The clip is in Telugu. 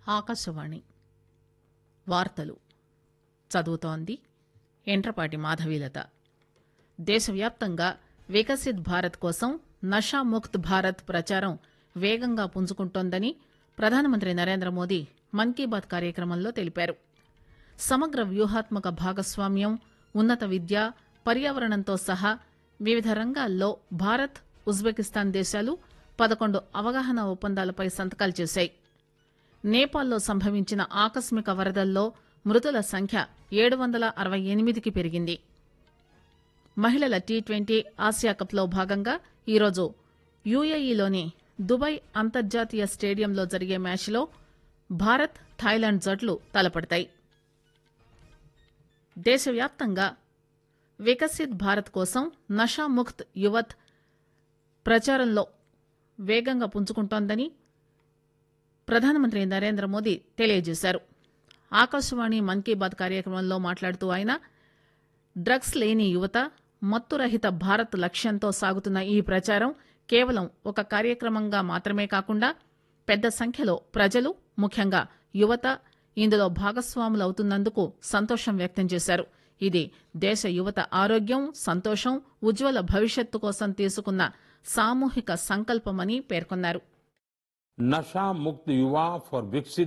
ఆకాశవాణి వార్తలు చదువుతోంది ఎంట్రపాటి మాధవీలత. దేశవ్యాప్తంగా వికసిత్ భారత్ కోసం నషాముక్త్ భారత్ ప్రచారం వేగంగా పుంజుకుంటోందని ప్రధానమంత్రి నరేంద్రమోదీ మన్ కీ బాత్ కార్యక్రమంలో తెలిపారు. సమగ్ర వ్యూహాత్మక భాగస్వామ్యం, ఉన్నత విద్య, పర్యావరణంతో సహా వివిధ రంగాల్లో భారత్, ఉజ్బెకిస్తాన్ దేశాలు 11 అవగాహన ఒప్పందాలపై సంతకాలు చేశాయి. నేపాల్లో సంభవించిన ఆకస్మిక వరదల్లో మృతుల సంఖ్య 768కి పెరిగింది. మహిళల టీ20 ఆసియాకప్లో భాగంగా ఈరోజు యుఏఈలోని దుబాయ్ అంతర్జాతీయ స్టేడియంలో జరిగే మ్యాచ్లో భారత్, థాయిలాండ్ జట్లు తలపడతాయి. దేశవ్యాప్తంగా వికసిత్ భారత్ కోసం నషాముక్త్ యువత్ ప్రచారంలో వేగంగా పుంజుకుంటోందని ప్రధానమంత్రి నరేంద్రమోదీ తెలియజేశారు. ఆకాశవాణి మన్ కీ బాత్ కార్యక్రమంలో మాట్లాడుతూ ఆయన డ్రగ్స్ లేని యువత, మత్తురహిత భారత్ లక్ష్యంతో సాగుతున్న ఈ ప్రచారం కేవలం ఒక కార్యక్రమంగా మాత్రమే కాకుండా పెద్ద సంఖ్యలో ప్రజలు, ముఖ్యంగా యువత ఇందులో భాగస్వాములవుతున్నందుకు సంతోషం వ్యక్తం చేశారు. ఇది దేశ యువత ఆరోగ్యం, సంతోషం, ఉజ్వల భవిష్యత్తు కోసం తీసుకున్న సామూహిక సంకల్పమని పేర్కొన్నారు. नशा मुक्त युवा फॉर विकसित